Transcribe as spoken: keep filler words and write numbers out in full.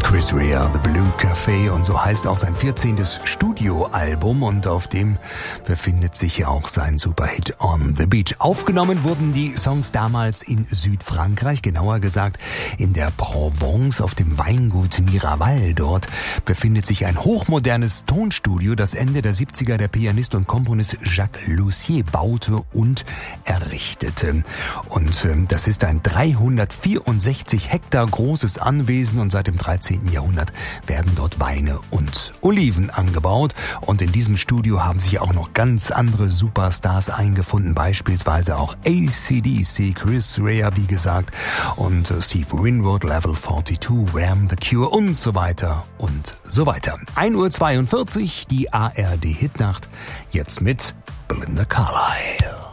Chris Rea, The Blue Cafe, und so heißt auch sein vierzehntes Studioalbum, und auf dem befindet sich auch sein Superhit On the Beach. Aufgenommen wurden die Songs damals in Südfrankreich, genauer gesagt in der Provence auf dem Weingut Miraval. Dort befindet sich ein hochmodernes Tonstudio, das Ende der siebziger der Pianist und Komponist Jacques Lussier baute und errichtete. Und äh, das ist ein dreihundertvierundsechzig Hektar großes Anwesen, und seit dem dreizehnten Jahrhundert werden dort Weine und Oliven angebaut. Und in diesem Studio haben sich auch noch ganz andere Superstars eingefunden, beispielsweise auch A C D C, Chris Rea, wie gesagt, und Steve Winwood, Level zweiundvierzig, Ram, The Cure und so weiter und so weiter. ein Uhr zweiundvierzig, die A R D Hitnacht, jetzt mit Belinda Carlisle.